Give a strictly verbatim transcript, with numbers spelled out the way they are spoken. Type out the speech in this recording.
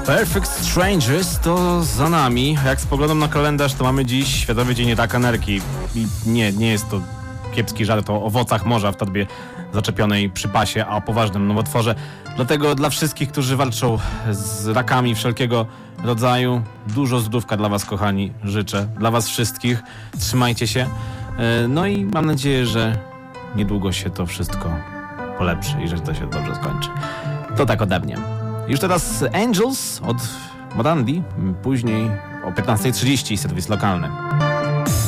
Perfect Strangers to za nami. Jak spoglądam na kalendarz, to mamy dziś Światowy Dzień Raka Nerki. I nie, nie jest to kiepski żart o owocach morza w torbie zaczepionej przy pasie, a o poważnym nowotworze. Dlatego dla wszystkich, którzy walczą z rakami wszelkiego rodzaju, dużo zdrówka dla was, kochani, życzę. Dla was wszystkich. Trzymajcie się. No i mam nadzieję, że niedługo się to wszystko polepszy i że to się dobrze skończy. To tak ode mnie. Już teraz Angels od Morandi, później o piętnasta trzydzieści serwis lokalny.